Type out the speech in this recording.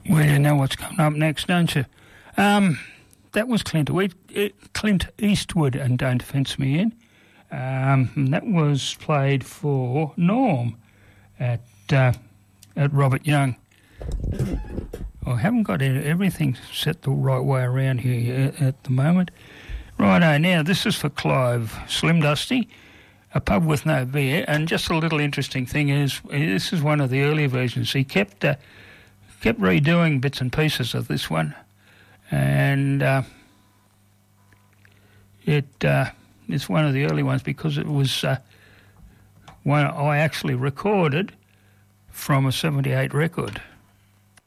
Well, you know what's coming up next, don't you? That was Clint Eastwood and Don't Fence Me In. That was played for Norm at Robert Young. I haven't got everything set the right way around here at the moment. Righto, now this is for Clive Slim Dusty, A Pub With No Beer, and just a little interesting thing is this is one of the earlier versions. He kept redoing bits and pieces of this one, and it's one of the early ones because it was one I actually recorded from a 78 record.